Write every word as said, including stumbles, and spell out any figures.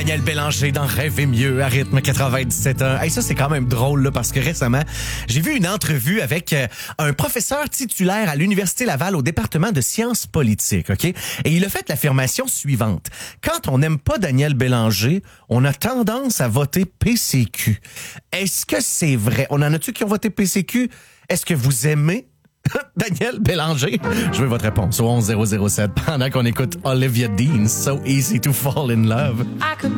Daniel Bélanger dans Rêver mieux à rythme quatre-vingt-dix-sept ans. Hey, ça, c'est quand même drôle là, parce que récemment, j'ai vu une entrevue avec euh, un professeur titulaire à l'Université Laval au département de sciences politiques. Ok, et il a fait l'affirmation suivante. Quand on n'aime pas Daniel Bélanger, on a tendance à voter P C Q. Est-ce que c'est vrai? On en a-tu qui ont voté P C Q? Est-ce que vous aimez Daniel Bélanger? Je veux votre réponse au onze zéro zéro sept pendant qu'on écoute Olivia Dean, So Easy to Fall in Love.